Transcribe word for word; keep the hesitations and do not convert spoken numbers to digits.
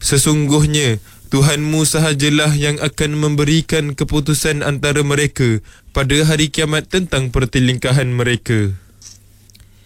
Sesungguhnya Tuhanmu sahajalah yang akan memberikan keputusan antara mereka pada hari kiamat tentang pertelingkahan mereka.